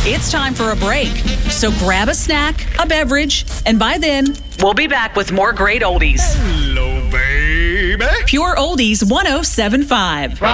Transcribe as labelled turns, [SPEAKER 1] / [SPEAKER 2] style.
[SPEAKER 1] it's time for a break. So grab a snack, a beverage, and by then, we'll be back with more great oldies.
[SPEAKER 2] Hello, baby.
[SPEAKER 1] Pure Oldies 107.5.